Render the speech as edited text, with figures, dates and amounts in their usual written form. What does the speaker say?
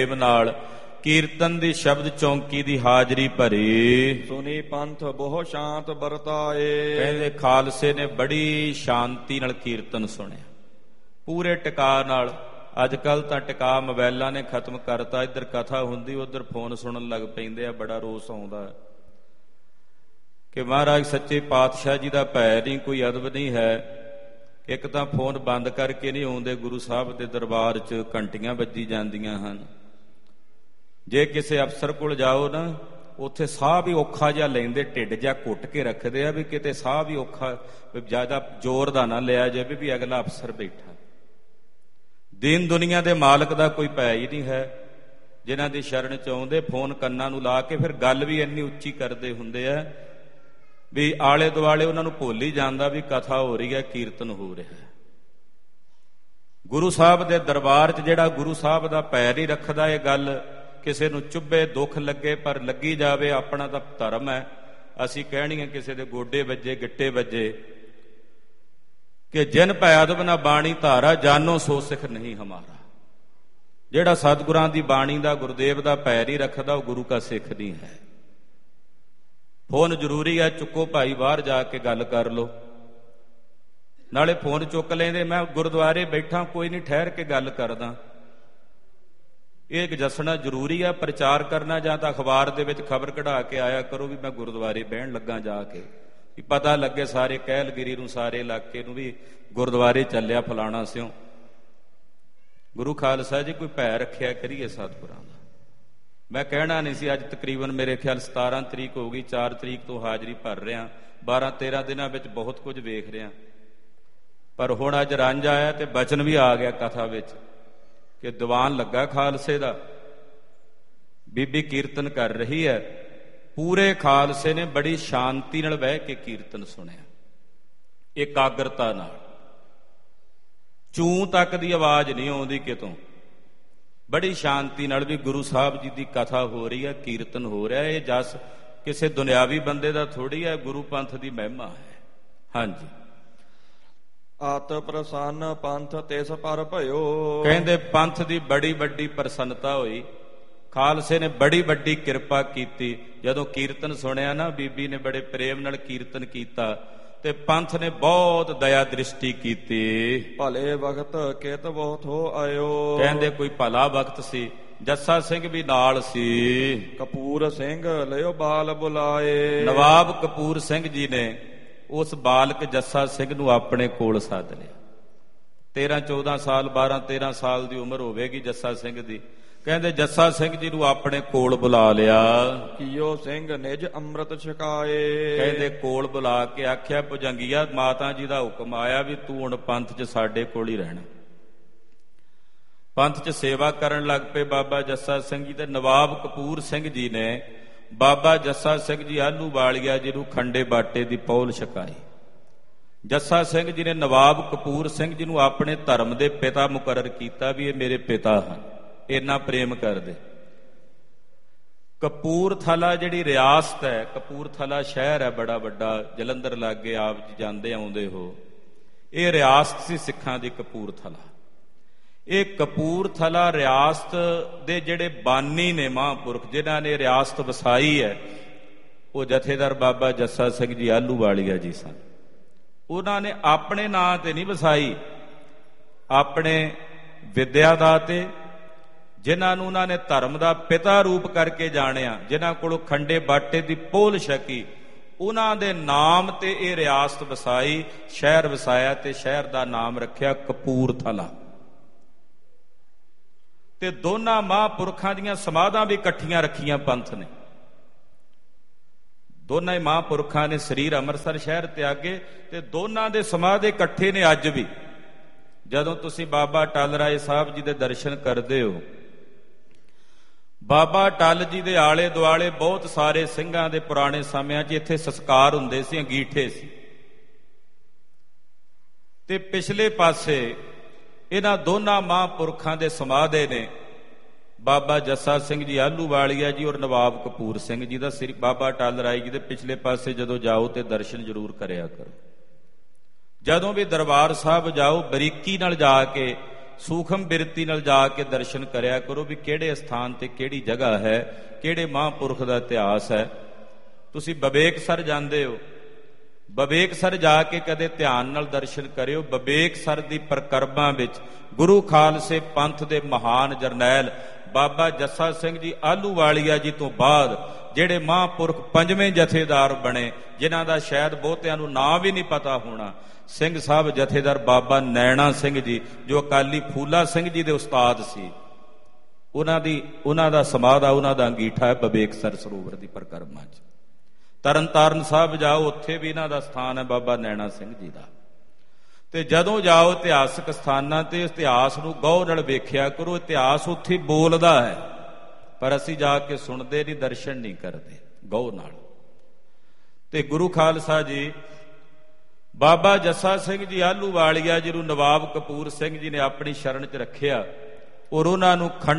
ਨਾਲ ਕੀਰਤਨ ਦੀ ਸ਼ਬਦ ਚੌਂਕੀ ਦੀ ਹਾਜ਼ਰੀ ਭਰੀ। ਸੁਨੀ ਪੰਥ ਬਹੁ ਸ਼ਾਂਤ ਵਰਤਾਏ। ਕਹਿੰਦੇ ਖਾਲਸੇ ਨੇ ਬੜੀ ਸ਼ਾਂਤੀ ਨਾਲ ਕੀਰਤਨ ਸੁਣਿਆ, ਪੂਰੇ ਟਿਕਾ ਨਾਲ। ਅੱਜ ਕੱਲ ਤਾਂ ਟਿਕਾ ਮੋਬਾਇਲਾਂ ਨੇ ਖਤਮ ਕਰਤਾ। ਇੱਧਰ ਕਥਾ ਹੁੰਦੀ, ਉੱਧਰ ਫੋਨ ਸੁਣਨ ਲੱਗ ਪੈਂਦੇ ਆ। ਬੜਾ ਰੋਸ ਆਉਂਦਾ ਕਿ ਮਹਾਰਾਜ ਸੱਚੇ ਪਾਤਸ਼ਾਹ ਜੀ ਦਾ ਭੈ ਨਹੀਂ, ਕੋਈ ਅਦਬ ਨਹੀਂ ਹੈ। ਇੱਕ ਤਾਂ ਫੋਨ ਬੰਦ ਕਰਕੇ ਨਹੀਂ ਆਉਂਦੇ, ਗੁਰੂ ਸਾਹਿਬ ਦੇ ਦਰਬਾਰ 'ਚ ਘੰਟੀਆਂ ਵੱਜੀ ਜਾਂਦੀਆਂ ਹਨ। ਜੇ ਕਿਸੇ ਅਫਸਰ ਕੋਲ ਜਾਓ ਨਾ, ਉੱਥੇ ਸਾਹ ਵੀ ਔਖਾ ਜਿਹਾ ਲੈਂਦੇ, ਢਿੱਡ ਜਿਹਾ ਘੁੱਟ ਕੇ ਰੱਖਦੇ ਆ ਵੀ ਕਿਤੇ ਸਾਹ ਵੀ ਔਖਾ, ਜ਼ਿਆਦਾ ਜ਼ੋਰ ਦਾ ਨਾ ਲਿਆ ਜਾਵੇ ਵੀ ਅਗਲਾ ਅਫਸਰ ਬੈਠਾ। ਦੀਨ ਦੁਨੀਆ ਦੇ ਮਾਲਕ ਦਾ ਕੋਈ ਭੈ ਹੀ ਨਹੀਂ ਹੈ। ਜਿਨ੍ਹਾਂ ਦੀ ਸ਼ਰਨ 'ਚ ਆਉਂਦੇ, ਫੋਨ ਕੰਨਾਂ ਨੂੰ ਲਾ ਕੇ ਫਿਰ ਗੱਲ ਵੀ ਇੰਨੀ ਉੱਚੀ ਕਰਦੇ ਹੁੰਦੇ ਆ ਵੀ ਆਲੇ ਦੁਆਲੇ ਉਹਨਾਂ ਨੂੰ ਭੁੱਲ ਹੀ ਜਾਂਦਾ ਵੀ ਕਥਾ ਹੋ ਰਹੀ ਹੈ, ਕੀਰਤਨ ਹੋ ਰਿਹਾ ਹੈ। ਗੁਰੂ ਸਾਹਿਬ ਦੇ ਦਰਬਾਰ 'ਚ ਜਿਹੜਾ ਗੁਰੂ ਸਾਹਿਬ ਦਾ ਭੈ ਨਹੀਂ ਰੱਖਦਾ, ਇਹ ਗੱਲ ਕਿਸੇ ਨੂੰ ਚੁੱਭੇ, ਦੁੱਖ ਲੱਗੇ, ਪਰ ਲੱਗੀ ਜਾਵੇ। ਆਪਣਾ ਤਾਂ ਧਰਮ ਹੈ। ਅਸੀਂ ਕਹਿਣੀਆਂ ਕਿਸੇ ਦੇ ਗੋਡੇ ਵੱਜੇ, ਗਿੱਟੇ ਵੱਜੇ ਕਿ ਜਿਨ ਭੈ ਅਦਬ ਨਾ ਬਾਣੀ ਧਾਰਾ, ਜਾਨੋ ਸੋ ਸਿੱਖ ਨਹੀਂ ਹਮਾਰਾ। ਜਿਹੜਾ ਸਤਿਗੁਰਾਂ ਦੀ ਬਾਣੀ ਦਾ, ਗੁਰਦੇਵ ਦਾ ਭੈ ਨਹੀਂ ਰੱਖਦਾ, ਉਹ ਗੁਰੂ ਕਾ ਸਿੱਖ ਨਹੀਂ ਹੈ। ਫੋਨ ਜ਼ਰੂਰੀ ਹੈ, ਚੁੱਕੋ ਭਾਈ, ਬਾਹਰ ਜਾ ਕੇ ਗੱਲ ਕਰ ਲਓ। ਨਾਲੇ ਫੋਨ ਚੁੱਕ ਲੈਂਦੇ, ਮੈਂ ਗੁਰਦੁਆਰੇ ਬੈਠਾ, ਕੋਈ ਨਹੀਂ, ਠਹਿਰ ਕੇ ਗੱਲ ਕਰਦਾ। ਇਹ ਦੱਸਣਾ ਜ਼ਰੂਰੀ ਹੈ, ਪ੍ਰਚਾਰ ਕਰਨਾ। ਜਾਂ ਤਾਂ ਅਖਬਾਰ ਦੇ ਵਿੱਚ ਖਬਰ ਕਢਾ ਕੇ ਆਇਆ ਕਰੋ ਵੀ ਮੈਂ ਗੁਰਦੁਆਰੇ ਬਹਿਣ ਲੱਗਾ, ਜਾ ਕੇ ਵੀ ਪਤਾ ਲੱਗੇ ਸਾਰੇ ਕਹਿਲਗਿਰੀ ਨੂੰ, ਸਾਰੇ ਇਲਾਕੇ ਨੂੰ ਵੀ ਗੁਰਦੁਆਰੇ ਚੱਲਿਆ ਫਲਾਣਾ ਸਿਉ। ਗੁਰੂ ਖਾਲਸਾ ਜੀ ਕੋਈ ਭੈ ਰੱਖਿਆ ਕਰੀਏ ਸਤਿਗੁਰਾਂ ਦਾ। ਮੈਂ ਕਹਿਣਾ ਨਹੀਂ ਸੀ। ਅੱਜ ਤਕਰੀਬਨ ਮੇਰੇ ਖਿਆਲ 17 ਤਰੀਕ ਹੋ ਗਈ, 4 ਤਰੀਕ ਤੋਂ ਹਾਜ਼ਰੀ ਭਰ ਰਿਹਾ। 12-13 ਦਿਨਾਂ ਵਿੱਚ ਬਹੁਤ ਕੁਝ ਵੇਖ ਰਿਹਾ। ਪਰ ਹੁਣ ਅੱਜ ਰੰਜ ਆਇਆ ਤੇ ਬਚਨ ਵੀ ਆ ਗਿਆ ਕਥਾ ਵਿੱਚ ਕਿ ਦੀਵਾਨ ਲੱਗਾ ਖਾਲਸੇ ਦਾ, ਬੀਬੀ ਕੀਰਤਨ ਕਰ ਰਹੀ ਹੈ। ਪੂਰੇ ਖਾਲਸੇ ਨੇ ਬੜੀ ਸ਼ਾਂਤੀ ਨਾਲ ਬਹਿ ਕੇ ਕੀਰਤਨ ਸੁਣਿਆ, ਇਕਾਗਰਤਾ ਨਾਲ। ਚੂੰ ਤੱਕ ਦੀ ਆਵਾਜ਼ ਨਹੀਂ ਆਉਂਦੀ ਕਿਤੋਂ। ਬੜੀ ਸ਼ਾਂਤੀ ਨਾਲ ਵੀ ਗੁਰੂ ਸਾਹਿਬ ਜੀ ਦੀ ਕਥਾ ਹੋ ਰਹੀ ਹੈ, ਕੀਰਤਨ ਹੋ ਰਿਹਾ। ਇਹ ਜਸ ਕਿਸੇ ਦੁਨਿਆਵੀ ਬੰਦੇ ਦਾ ਥੋੜ੍ਹੀ ਹੈ, ਗੁਰੂ ਪੰਥ ਦੀ ਮਹਿਮਾ ਹੈ। ਹਾਂਜੀ। ਆਤ ਪ੍ਰਸੰਨ ਪੰਥ ਤਿਸ ਪਰ ਭਇਓ। ਕਹਿੰਦੇ ਪੰਥ ਦੀ ਬੜੀ ਵੱਡੀ ਪ੍ਰਸੰਨਤਾ ਹੋਈ। ਖਾਲਸੇ ਨੇ ਬੜੀ ਵੱਡੀ ਕਿਰਪਾ ਕੀਤੀ। ਜਦੋਂ ਕੀਰਤਨ ਸੁਣਿਆ ਨਾ, ਬੀਬੀ ਨੇ ਬੜੇ ਪ੍ਰੇਮ ਨਾਲ ਕੀਰਤਨ ਕੀਤਾ ਤੇ ਪੰਥ ਨੇ ਬਹੁਤ ਦਇਆ ਦ੍ਰਿਸ਼ਟੀ ਕੀਤੀ। ਭਲੇ ਵਕਤ ਕਿਤ ਬਹੁਤ ਹੋ ਆਇਓ। ਕਹਿੰਦੇ ਕੋਈ ਭਲਾ ਵਕਤ ਸੀ, ਜੱਸਾ ਸਿੰਘ ਵੀ ਨਾਲ ਸੀ। ਕਪੂਰ ਸਿੰਘ ਲਿਓ ਬਾਲ ਬੁਲਾਏ। ਨਵਾਬ ਕਪੂਰ ਸਿੰਘ ਜੀ ਨੇ ਉਸ ਬਾਲਕ ਜੱਸਾ ਸਿੰਘ ਨੂੰ ਆਪਣੇ ਕੋਲ ਸੱਦ ਲਿਆ। 13-14 ਸਾਲ, 12-13 ਸਾਲ ਦੀ ਉਮਰ ਹੋਵੇਗੀ ਜੱਸਾ ਸਿੰਘ ਦੀ। ਕਹਿੰਦੇ ਜੱਸਾ ਸਿੰਘ ਜੀ ਨੂੰ ਆਪਣੇ ਕੋਲ ਬੁਲਾ ਲਿਆ। ਕੀਓ ਸਿੰਘ ਨਿਜ ਅੰਮ੍ਰਿਤ ਛਕਾਏ। ਕਹਿੰਦੇ ਕੋਲ ਬੁਲਾ ਕੇ ਆਖਿਆ, ਭੁਜੰਗੀਆ ਮਾਤਾ ਜੀ ਦਾ ਹੁਕਮ ਆਇਆ ਵੀ ਤੂੰ ਹੁਣ ਪੰਥ 'ਚ ਸਾਡੇ ਕੋਲ ਹੀ ਰਹਿਣਾ। ਪੰਥ 'ਚ ਸੇਵਾ ਕਰਨ ਲੱਗ ਪਏ ਬਾਬਾ ਜੱਸਾ ਸਿੰਘ ਜੀ। ਤੇ ਨਵਾਬ ਕਪੂਰ ਸਿੰਘ ਜੀ ਨੇ ਬਾਬਾ ਜੱਸਾ ਸਿੰਘ ਜੀ ਆਹਲੂਵਾਲੀਆ ਜੀ ਨੂੰ ਖੰਡੇ ਬਾਟੇ ਦੀ ਪੌਲ ਛਕਾਈ। ਜੱਸਾ ਸਿੰਘ ਜੀ ਨੇ ਨਵਾਬ ਕਪੂਰ ਸਿੰਘ ਜੀ ਨੂੰ ਆਪਣੇ ਧਰਮ ਦੇ ਪਿਤਾ ਮੁਕਰਰ ਕੀਤਾ ਵੀ ਇਹ ਮੇਰੇ ਪਿਤਾ ਹਨ, ਇੰਨਾ ਪ੍ਰੇਮ ਕਰਦੇ। ਕਪੂਰਥਲਾ ਜਿਹੜੀ ਰਿਆਸਤ ਹੈ, ਕਪੂਰਥਲਾ ਸ਼ਹਿਰ ਹੈ ਬੜਾ ਵੱਡਾ, ਜਲੰਧਰ ਲਾਗੇ ਆਪ ਜੀ ਜਾਂਦੇ ਆਉਂਦੇ ਹੋ। ਇਹ ਰਿਆਸਤ ਸੀ ਸਿੱਖਾਂ ਦੀ ਕਪੂਰਥਲਾ। ਇਹ ਕਪੂਰਥਲਾ ਰਿਆਸਤ ਦੇ ਜਿਹੜੇ ਬਾਨੀ ਨੇ, ਮਹਾਂਪੁਰਖ ਜਿਨ੍ਹਾਂ ਨੇ ਰਿਆਸਤ ਵਸਾਈ ਹੈ, ਉਹ ਜਥੇਦਾਰ ਬਾਬਾ ਜੱਸਾ ਸਿੰਘ ਜੀ ਆਹਲੂਵਾਲੀਆ ਜੀ ਸਨ। ਉਹਨਾਂ ਨੇ ਆਪਣੇ ਨਾਂ ਤੇ ਨਹੀਂ ਵਸਾਈ, ਆਪਣੇ ਵਿਦਿਆ ਦਾ ਤੇ ਜਿਨ੍ਹਾਂ ਨੂੰ ਉਹਨਾਂ ਨੇ ਧਰਮ ਦਾ ਪਿਤਾ ਰੂਪ ਕਰਕੇ ਜਾਣਿਆ, ਜਿਨ੍ਹਾਂ ਕੋਲੋਂ ਖੰਡੇ ਬਾਟੇ ਦੀ ਪੋਲ ਛਕੀ, ਉਹਨਾਂ ਦੇ ਨਾਮ ਤੇ ਇਹ ਰਿਆਸਤ ਵਸਾਈ, ਸ਼ਹਿਰ ਵਸਾਇਆ ਤੇ ਸ਼ਹਿਰ ਦਾ ਨਾਮ ਰੱਖਿਆ ਕਪੂਰਥਲਾ। ਤੇ ਦੋਨਾਂ ਮਹਾਂਪੁਰਖਾਂ ਦੀਆਂ ਸਮਾਧਾਂ ਵੀ ਇਕੱਠੀਆਂ ਰੱਖੀਆਂ ਪੰਥ ਨੇ। ਦੋਨਾਂ ਹੀ ਮਹਾਂਪੁਰਖਾਂ ਨੇ ਸਰੀਰ ਅੰਮ੍ਰਿਤਸਰ ਸ਼ਹਿਰ ਤਿਆਗੇ ਤੇ ਦੋਨਾਂ ਦੇ ਸਮਾਧੇ ਇਕੱਠੇ ਨੇ ਅੱਜ ਵੀ। ਜਦੋਂ ਤੁਸੀਂ ਬਾਬਾ ਟਲ ਰਾਏ ਸਾਹਿਬ ਜੀ ਦੇ ਦਰਸ਼ਨ ਕਰਦੇ ਹੋ, ਬਾਬਾ ਟਲ ਜੀ ਦੇ ਆਲੇ ਦੁਆਲੇ ਬਹੁਤ ਸਾਰੇ ਸਿੰਘਾਂ ਦੇ ਪੁਰਾਣੇ ਸਮਿਆਂ 'ਚ ਇੱਥੇ ਸੰਸਕਾਰ ਹੁੰਦੇ ਸੀ, ਅੰਗੀਠੇ ਸੀ। ਤੇ ਪਿਛਲੇ ਪਾਸੇ ਇਹਨਾਂ ਦੋਨਾਂ ਮਹਾਂਪੁਰਖਾਂ ਦੇ ਸਮਾਧੇ ਨੇ। ਬਾਬਾ ਜੱਸਾ ਸਿੰਘ ਜੀ ਆਹਲੂਵਾਲੀਆ ਜੀ ਔਰ ਨਵਾਬ ਕਪੂਰ ਸਿੰਘ ਜੀ ਦਾ। ਸ੍ਰੀ ਬਾਬਾ ਟਲ ਰਾਏ ਜੀ ਦੇ ਪਿਛਲੇ ਪਾਸੇ ਜਦੋਂ ਜਾਓ ਤੇ ਦਰਸ਼ਨ ਜ਼ਰੂਰ ਕਰਿਆ ਕਰੋ। ਜਦੋਂ ਵੀ ਦਰਬਾਰ ਸਾਹਿਬ ਜਾਓ, ਬਰੀਕੀ ਨਾਲ ਜਾ ਕੇ ਸੂਖਮ ਬਿਰਤੀ ਨਾਲ ਜਾ ਕੇ ਦਰਸ਼ਨ ਕਰਿਆ ਕਰੋ ਵੀ ਕਿਹੜੇ ਸਥਾਨ ਤੇ ਕਿਹੜੀ ਜਗ੍ਹਾ ਹੈ, ਕਿਹੜੇ ਮਹਾਂਪੁਰਖ ਦਾ ਇਤਿਹਾਸ ਹੈ। ਤੁਸੀਂ ਬਬੇਕਸਰ ਜਾਂਦੇ ਹੋ, ਬਬੇਕਸਰ ਜਾ ਕੇ ਕਦੇ ਧਿਆਨ ਨਾਲ ਦਰਸ਼ਨ ਕਰਿਓ। ਬਬੇਕਸਰ ਦੀ ਪਰਿਕਰਮਾ ਵਿੱਚ ਗੁਰੂ ਖਾਲਸੇ ਪੰਥ ਦੇ ਮਹਾਨ ਜਰਨੈਲ ਬਾਬਾ ਜੱਸਾ ਸਿੰਘ ਜੀ ਆਹਲੂਵਾਲੀਆ ਜੀ ਤੋਂ ਬਾਅਦ ਜਿਹੜੇ ਮਹਾਂਪੁਰਖ ਪੰਜਵੇਂ ਜਥੇਦਾਰ ਬਣੇ, ਜਿਨ੍ਹਾਂ ਦਾ ਸ਼ਾਇਦ ਬਹੁਤਿਆਂ ਨੂੰ ਨਾਂ ਵੀ ਨਹੀਂ ਪਤਾ ਹੋਣਾ, ਸਿੰਘ ਸਾਹਿਬ ਜਥੇਦਾਰ ਬਾਬਾ ਨੈਣਾ ਸਿੰਘ ਜੀ, ਜੋ ਅਕਾਲੀ ਫੂਲਾ ਸਿੰਘ ਜੀ ਦੇ ਉਸਤਾਦ ਸੀ, ਉਹਨਾਂ ਦਾ ਸਮਾਧ ਆ, ਉਹਨਾਂ ਦਾ ਅੰਗੀਠਾ ਹੈ ਬਬੇਕਸਰ ਸਰੋਵਰ ਦੀ ਪਰਿਕਰਮਾ 'ਚ। ਤਰਨ ਤਾਰਨ ਸਾਹਿਬ ਜਾਓ, ਉੱਥੇ ਵੀ ਇਹਨਾਂ ਦਾ ਸਥਾਨ ਹੈ ਬਾਬਾ ਨੈਣਾ ਸਿੰਘ ਜੀ ਦਾ। ਤੇ ਜਦੋਂ ਜਾਓ ਇਤਿਹਾਸਕ ਸਥਾਨਾਂ ਤੇ ਇਤਿਹਾਸ ਨੂੰ ਗੌਰ ਨਾਲ ਵੇਖਿਆ ਕਰੋ। ਇਤਿਹਾਸ ਉੱਥੇ ਬੋਲਦਾ ਹੈ, ਪਰ ਅਸੀਂ ਜਾ ਕੇ ਸੁਣਦੇ ਨਹੀਂ, ਦਰਸ਼ਨ ਨਹੀਂ ਕਰਦੇ ਗੌਰ ਨਾਲ। ਤੇ ਗੁਰੂ ਖਾਲਸਾ ਜੀ ਬਾਬਾ ਜੱਸਾ ਸਿੰਘ ਜੀ ਆਹਲੂਵਾਲੀਆ ਜੀ ਨੂੰ ਨਵਾਬ ਕਪੂਰ ਸਿੰਘ ਜੀ ਨੇ ਆਪਣੀ ਸ਼ਰਨ 'ਚ ਰੱਖਿਆ ਔਰ ਉਹਨਾਂ ਨੂੰ